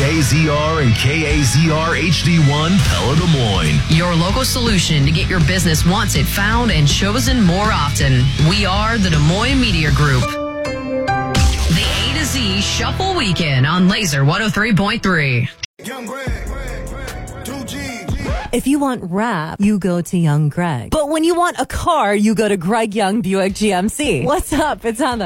KZR and KAZR HD1 Pella Des Moines. Your local solution to get your business wants it found and chosen more often. We are the Des Moines Media Group. The A to Z Shuffle Weekend on Laser 103.3. Young Greg, 2G. If you want rap, you go to Young Greg. But when you want a car, you go to Greg Young Buick GMC. What's up? It's Heather.